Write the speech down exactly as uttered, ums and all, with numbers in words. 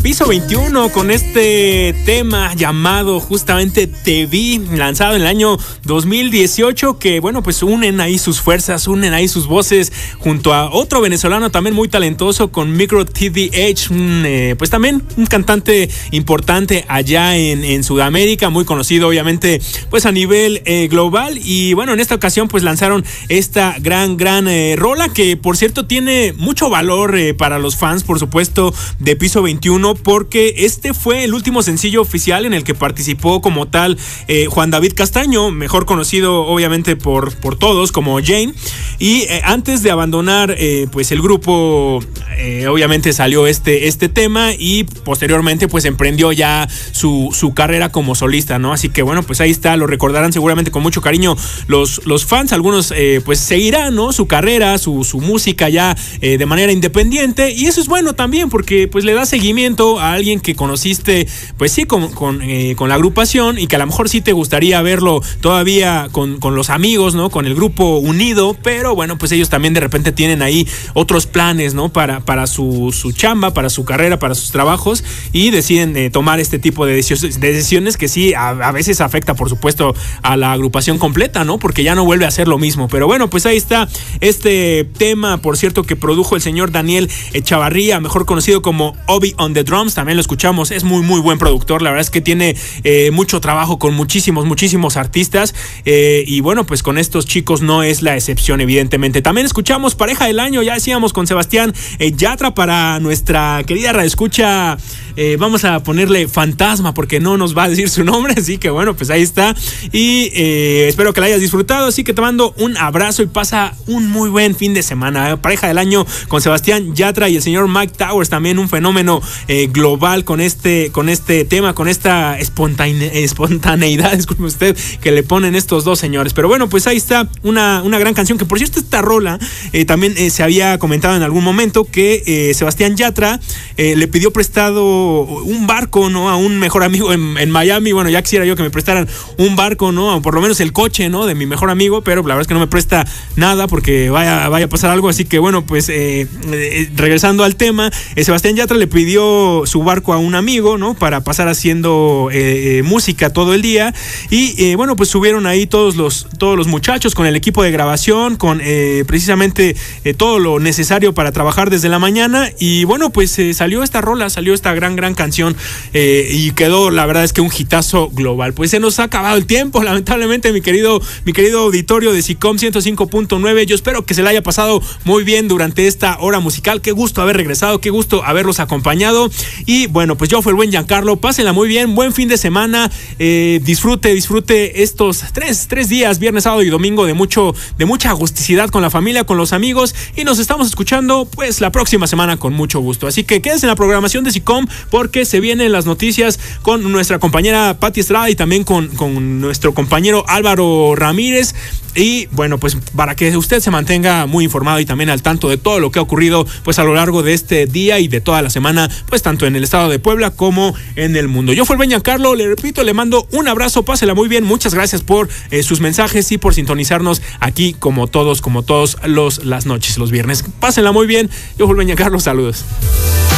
Piso veintiuno con este tema llamado justamente Te Vi, lanzado en el año dos mil dieciocho, que bueno, pues unen ahí sus fuerzas, unen ahí sus voces junto a otro venezolano también muy talentoso con Micro T D H, un, eh, pues también un cantante importante allá en, en Sudamérica, muy conocido obviamente pues a nivel eh, global. Y bueno, en esta ocasión pues lanzaron esta gran, gran eh, rola que por cierto tiene mucho valor eh, para los fans, por supuesto, de Piso veintiuno, porque este fue el último sencillo oficial en el que participó como tal eh, Juan David Castaño, mejor conocido obviamente por, por todos como Jane. Y eh, antes de abandonar eh, pues el grupo, eh, obviamente salió este, este tema y posteriormente pues emprendió ya su, su carrera como solista, ¿no? Así que bueno, pues ahí está, lo recordarán seguramente con mucho cariño los, los fans, algunos eh, pues seguirán, ¿no? Su carrera, su, su música ya eh, de manera independiente, y eso es bueno también porque pues le da seguimiento a alguien que conociste pues sí con, con, eh, con la agrupación y que a lo mejor sí te gustaría verlo todavía con, con los amigos, ¿no? Con el grupo unido, pero bueno, pues ellos también de repente tienen ahí otros planes, ¿no? Para, para su, su chamba, para su carrera, para sus trabajos, y deciden eh, tomar este tipo de decisiones, de decisiones que sí a, a veces afecta por supuesto a la agrupación completa, ¿no? Porque ya no vuelve a ser lo mismo. Pero bueno, pues ahí está este tema, por cierto, que produjo el señor Daniel Echavarría, mejor conocido como Obi on the Drums. También lo escuchamos, es muy muy buen productor, la verdad es que tiene eh, mucho trabajo con muchísimos muchísimos artistas, eh, y bueno, pues con estos chicos no es la excepción, evidentemente. También escuchamos Pareja del Año, ya decíamos, con Sebastián eh, Yatra, para nuestra querida radioescucha. Eh, vamos a ponerle Fantasma porque no nos va a decir su nombre, así que bueno, pues ahí está. Y eh, espero que la hayas disfrutado, así que te mando un abrazo y pasa un muy buen fin de semana. ¿eh? Pareja del Año con Sebastián Yatra y el señor Mike Towers, también un fenómeno eh, global con este, con este tema, con esta espontane- espontaneidad, disculpe usted, que le ponen estos dos señores. Pero bueno, pues ahí está una, una gran canción, que por cierto esta rola eh, también eh, se había comentado en algún momento que eh, Sebastián Yatra eh, le pidió prestado un barco, ¿no? A un mejor amigo en, en Miami. Bueno, ya quisiera yo que me prestaran un barco, ¿no? O por lo menos el coche, ¿no? De mi mejor amigo, pero la verdad es que no me presta nada porque vaya, vaya a pasar algo. Así que bueno, pues eh, eh, regresando al tema, eh, Sebastián Yatra le pidió su barco a un amigo, ¿no? Para pasar haciendo eh, eh, música todo el día. Y eh, bueno, pues subieron ahí todos los, todos los muchachos con el equipo de grabación, con eh, precisamente eh, todo lo necesario para trabajar desde la mañana. Y bueno, pues eh, salió esta rola, salió esta gran gran canción eh, y quedó, la verdad es que un hitazo global. Pues se nos ha acabado el tiempo, lamentablemente, mi querido mi querido auditorio de SICOM ciento cinco punto nueve. Yo espero que se la haya pasado muy bien durante esta hora musical. Qué gusto haber regresado, qué gusto haberlos acompañado. Y bueno, pues yo fui el buen Giancarlo. Pásenla muy bien, buen fin de semana. Eh, disfrute, disfrute estos tres, tres días, viernes, sábado y domingo, de mucho, de mucha agusticidad con la familia, con los amigos. Y nos estamos escuchando pues la próxima semana con mucho gusto. Así que quédense en la programación de SICOM, porque se vienen las noticias con nuestra compañera Pati Estrada y también con, con nuestro compañero Álvaro Ramírez. Y bueno, pues para que usted se mantenga muy informado y también al tanto de todo lo que ha ocurrido pues a lo largo de este día y de toda la semana, pues tanto en el estado de Puebla como en el mundo. Yo fui el buen Giancarlo, le repito, le mando un abrazo, pásela muy bien, muchas gracias por eh, sus mensajes y por sintonizarnos aquí como todos, como todos los las noches, los viernes. Pásenla muy bien, yo fui el buen Giancarlo, saludos.